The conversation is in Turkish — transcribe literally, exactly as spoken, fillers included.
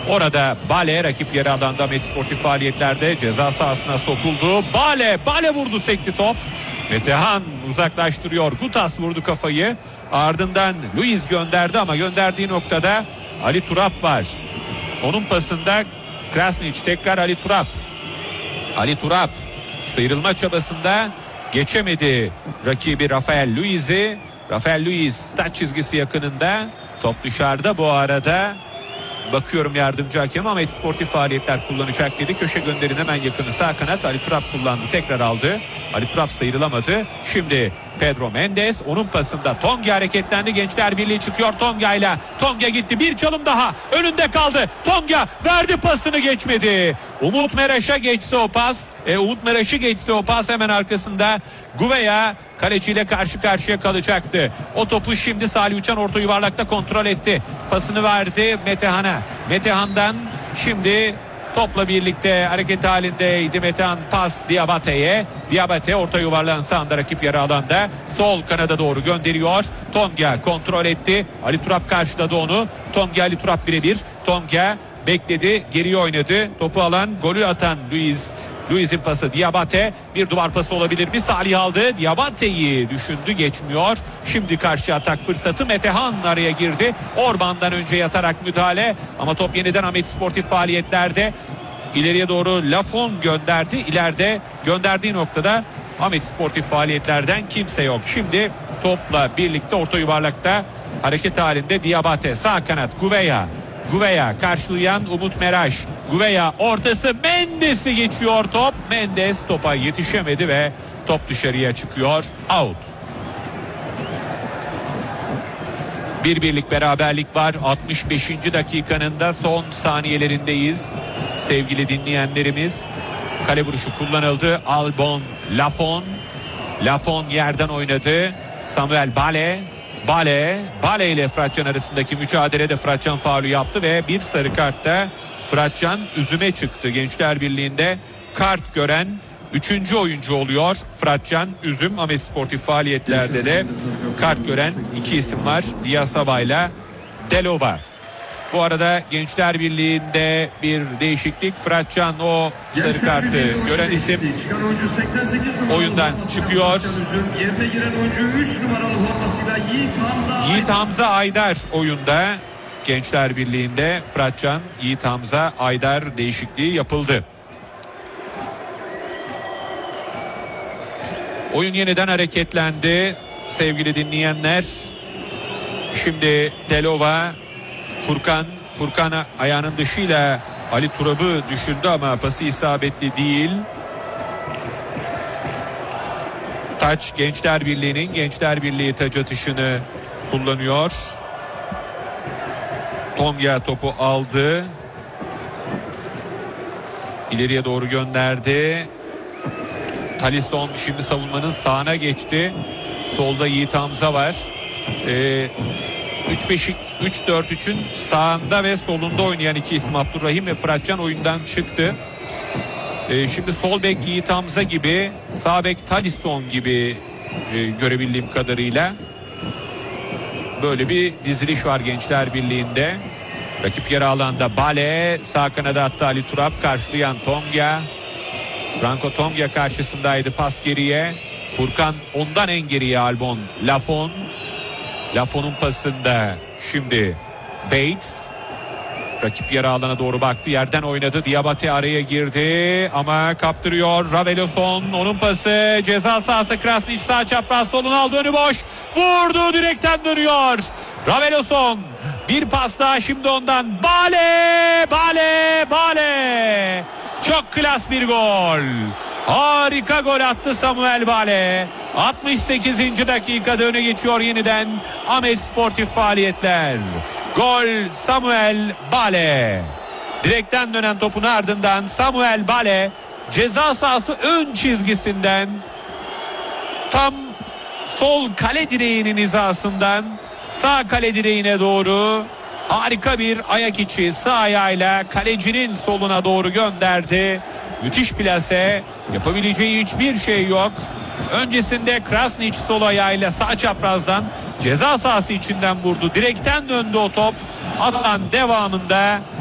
Orada Bale rakip yarı alanda Ahmet Sportif faaliyetlerde ceza sahasına sokuldu. Bale, Bale vurdu, sekti top. Metehan uzaklaştırıyor. Gutas vurdu kafayı. Ardından Luiz gönderdi ama gönderdiği noktada Ali Turap var. Onun pasında Krasnić, tekrar Ali Turap. Ali Turap sıyrılma çabasında geçemedi rakibi Rafael Luiz'i. Rafael Luiz taç çizgisi yakınında. Top dışarıda bu arada. Bakıyorum yardımcı hakem Ahmet Sportif faaliyetler kullanacak dedi. Köşe gönderin hemen yakını sağ kanat. Ali Turap kullandı, tekrar aldı. Ali Turap sıyrılamadı. Şimdi Pedro Mendes, onun pasında Tonga hareketlendi. Gençler Birliği çıkıyor Tonga ile. Tonga gitti, bir çalım daha önünde kaldı. Tonga verdi, pasını geçmedi. Umut Meraş'a geçse o pas. E, Umut Meraş'ı geçse o pas hemen arkasında Gouveia kaleciyle karşı karşıya kalacaktı. O topu şimdi Salih Uçan orta yuvarlakta kontrol etti. Pasını verdi Metehan'a. Metehan'dan şimdi topla birlikte hareket halindeydi Metehan, pas Diabate'ye. Diabate orta yuvarlağın sağında rakip yarı alanda. Sol kanada doğru gönderiyor. Tonga kontrol etti. Ali Turap karşıladı onu. Tonga Ali Turap birebir. Tonga bekledi, geriye oynadı. Topu alan, golü atan Luiz. Luiz'in pası Diabate, bir duvar pası olabilir mi? Salih aldı, Diabate'yi düşündü, geçmiyor. Şimdi karşı atak fırsatı, Metehan araya girdi. Orban'dan önce yatarak müdahale ama top yeniden Ahmet Sportif faaliyetlerde. İleriye doğru Lafon gönderdi. İleride gönderdiği noktada Ahmet Sportif faaliyetlerden kimse yok. Şimdi topla birlikte orta yuvarlakta hareket halinde Diabate, sağ kanat Gouveia. Gouveia karşılayan Umut Meraş. Gouveia ortası, Mendes'i geçiyor top. Mendes topa yetişemedi ve top dışarıya çıkıyor. Out. Bir birlik beraberlik var. altmış beşinci dakikanın da son saniyelerindeyiz. Sevgili dinleyenlerimiz, kale vuruşu kullanıldı. Albon Lafon. Lafon yerden oynadı. Samuel Bale. Bale, Bale ile Fıratcan arasındaki mücadelede Fıratcan faulü yaptı ve bir sarı kartta Fıratcan üzüme çıktı. Gençler Birliği'nde kart gören üçüncü oyuncu oluyor Fıratcan Üzüm. Ahmet Sportif faaliyetlerde de kart gören iki isim var, Diasaba ile Delova. Bu arada Gençler Birliği'nde bir değişiklik. Fıratcan o sarı kartı gören isim oyundan çıkıyor. Yerine giren oyuncu üç numaralı formasıyla Yiğit Hamza, Yiğit Hamza Aydar oyunda. Gençler Birliği'nde Fıratcan, Yiğit Hamza Aydar değişikliği yapıldı. Oyun yeniden hareketlendi sevgili dinleyenler. Şimdi Delova, Furkan, Furkan ayağının dışıyla Ali Turab'ı düşündü ama pası isabetli değil. Taç Gençler Birliği'nin, Gençler Birliği taç atışını kullanıyor. Tonga topu aldı. İleriye doğru gönderdi. Talisson şimdi savunmanın sağına geçti. Solda Yiğit Hamza var. Ee, üç beş üç dört üçün sağında ve solunda oynayan iki isim Abdurrahim ve Fıratcan oyundan çıktı. Ee, şimdi sol bek Yiğit Hamza gibi, sağ bek Talisson gibi e, görebildiğim kadarıyla böyle bir diziliş var Gençler Birliği'nde. Rakip yarı alanda Bale, sağ kanada attı Ali Turap, karşılayan Tonga. Franco Tonga karşısındaydı, pas geriye. Furkan ondan en geriye Albon Lafon. Lafon'un pasında şimdi Bates. Rakip yarı alana doğru baktı, yerden oynadı. Diabate araya girdi ama kaptırıyor. Raveloson, onun pası ceza sahası, Krasnić sağ çapraz, soluna aldı, önü boş. Vurdu, direkten dönüyor. Raveloson, bir pas daha şimdi ondan. Bale, Bale, Bale. Çok klas bir gol. Harika gol attı Samuel Bale. altmış sekizinci dakikada öne geçiyor yeniden Ahmet Sportif faaliyetler. Gol Samuel Bale. Direkten dönen topun ardından Samuel Bale ceza sahası ön çizgisinden tam sol kale direğinin hizasından sağ kale direğine doğru harika bir ayak içi sağ ayağıyla kalecinin soluna doğru gönderdi. Müthiş plase, yapabileceği hiçbir şey yok. Öncesinde Krasnić sol ayağıyla sağ çaprazdan ceza sahası içinden vurdu. Direkten döndü o top. Atan devamında